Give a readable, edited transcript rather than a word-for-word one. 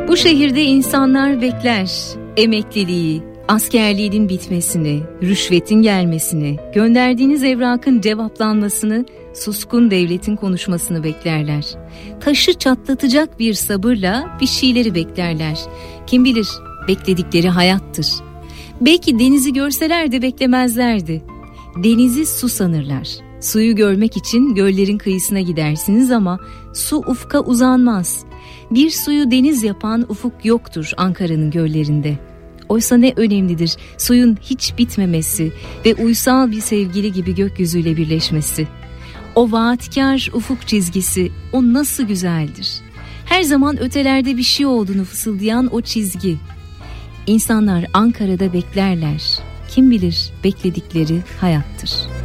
Bu şehirde insanlar bekler emekliliği, askerliğinin bitmesini, rüşvetin gelmesini, gönderdiğiniz evrakın cevaplanmasını, suskun devletin konuşmasını beklerler. Taşı çatlatacak bir sabırla bir şeyleri beklerler. Kim bilir, bekledikleri hayattır. Belki denizi görseler de beklemezlerdi. Denizi su sanırlar. Suyu görmek için göllerin kıyısına gidersiniz ama su ufka uzanmaz. Bir suyu deniz yapan ufuk yoktur Ankara'nın göllerinde. Oysa ne önemlidir suyun hiç bitmemesi ve uysal bir sevgili gibi gökyüzüyle birleşmesi. O vaatkar ufuk çizgisi, o nasıl güzeldir. Her zaman ötelerde bir şey olduğunu fısıldayan o çizgi. İnsanlar Ankara'da beklerler. Kim bilir bekledikleri hayattır.